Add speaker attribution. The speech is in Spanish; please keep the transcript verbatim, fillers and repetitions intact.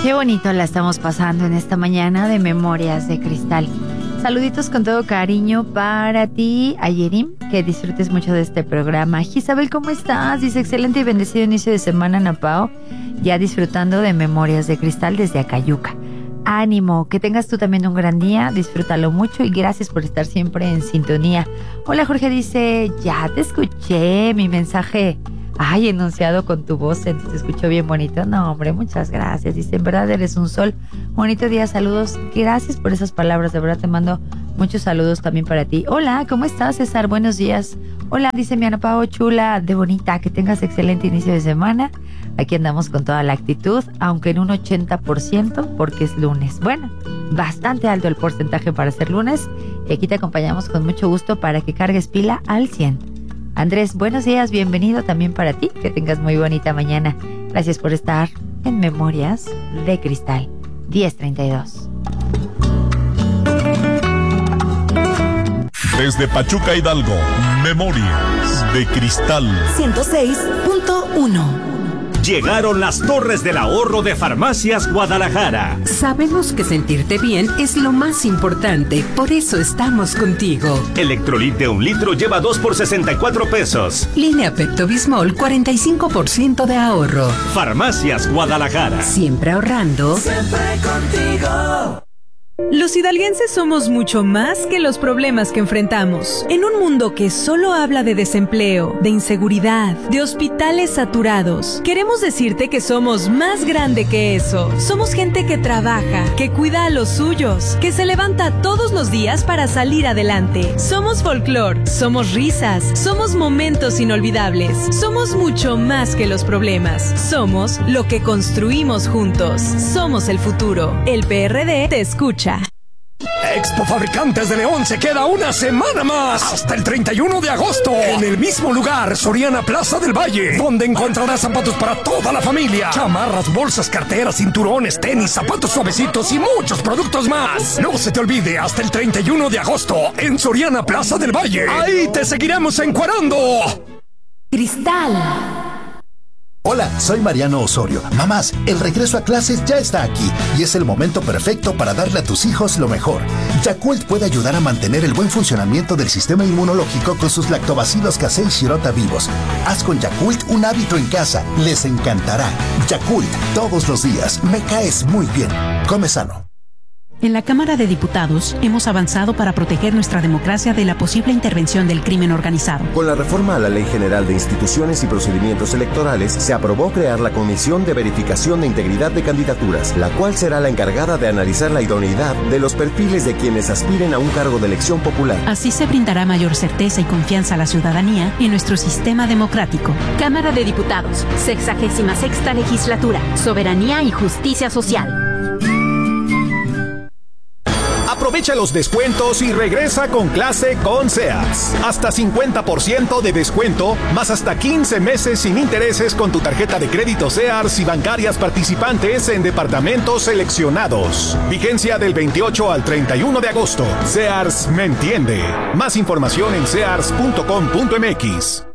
Speaker 1: Qué bonito la estamos pasando en esta mañana de Memorias de Cristal. Saluditos con todo cariño para ti, Ayerim, que disfrutes mucho de este programa. Isabel, ¿cómo estás? Dice, excelente y bendecido inicio de semana, Napao. Ya disfrutando de Memorias de Cristal desde Acayuca. Ánimo, que tengas tú también un gran día, disfrútalo mucho y gracias por estar siempre en sintonía. Hola, Jorge dice, ya te escuché, mi mensaje, ay, enunciado con tu voz, te escuchó bien bonito. No, hombre, muchas gracias. Dice, en verdad eres un sol. Bonito día, saludos. Gracias por esas palabras, de verdad te mando muchos saludos también para ti. Hola, ¿cómo estás, César? Buenos días. Hola, dice mi Ana Pao, chula, de bonita, que tengas excelente inicio de semana. Aquí andamos con toda la actitud, aunque en un ochenta por ciento, porque es lunes. Bueno, bastante alto el porcentaje para ser lunes. Y aquí te acompañamos con mucho gusto para que cargues pila al cien. Andrés, buenos días, bienvenido también para ti. Que tengas muy bonita mañana. Gracias por estar en Memorias de Cristal. diez treinta y dos.
Speaker 2: Desde Pachuca, Hidalgo, Memorias de Cristal.
Speaker 3: ciento seis punto uno.
Speaker 4: Llegaron las torres del ahorro de Farmacias Guadalajara.
Speaker 5: Sabemos que sentirte bien es lo más importante, por eso estamos contigo.
Speaker 4: Electrolit de un litro lleva dos por sesenta y cuatro pesos.
Speaker 5: Línea Pepto-Bismol, cuarenta y cinco por ciento de ahorro.
Speaker 4: Farmacias Guadalajara.
Speaker 5: Siempre ahorrando.
Speaker 3: Siempre contigo.
Speaker 6: Los hidalguenses somos mucho más que los problemas que enfrentamos. En un mundo que solo habla de desempleo, de inseguridad, de hospitales saturados, queremos decirte que somos más grande que eso. Somos gente que trabaja, que cuida a los suyos, que se levanta todos los días para salir adelante. Somos folclor, somos risas, somos momentos inolvidables. Somos mucho más que los problemas. Somos lo que construimos juntos. Somos el futuro. El P R D te escucha.
Speaker 7: Expo Fabricantes de León se queda una semana más, hasta el treinta y uno de agosto, en el mismo lugar, Soriana Plaza del Valle, donde encontrarás zapatos para toda la familia, chamarras, bolsas, carteras, cinturones, tenis, zapatos suavecitos y muchos productos más. No se te olvide, hasta el treinta y uno de agosto, en Soriana Plaza del Valle. Ahí te seguiremos encuerando.
Speaker 3: Cristal.
Speaker 8: Hola, soy Mariano Osorio. Mamás, el regreso a clases ya está aquí y es el momento perfecto para darle a tus hijos lo mejor. Yakult puede ayudar a mantener el buen funcionamiento del sistema inmunológico con sus lactobacilos casei shirota vivos. Haz con Yakult un hábito en casa. Les encantará. Yakult, todos los días. Me caes muy bien. Come sano.
Speaker 9: En la Cámara de Diputados hemos avanzado para proteger nuestra democracia de la posible intervención del crimen organizado.
Speaker 10: Con la reforma a la Ley General de Instituciones y Procedimientos Electorales, se aprobó crear la Comisión de Verificación de Integridad de Candidaturas, la cual será la encargada de analizar la idoneidad de los perfiles de quienes aspiren a un cargo de elección popular.
Speaker 9: Así se brindará mayor certeza y confianza a la ciudadanía en nuestro sistema democrático.
Speaker 11: Cámara de Diputados, sexagésima sexta legislatura, Soberanía y Justicia Social.
Speaker 12: Aprovecha los descuentos y regresa con clase con Sears. Hasta cincuenta por ciento de descuento, más hasta quince meses sin intereses con tu tarjeta de crédito Sears y bancarias participantes en departamentos seleccionados. Vigencia del veintiocho al treinta y uno de agosto. Sears me entiende. Más información en sears punto com punto m x.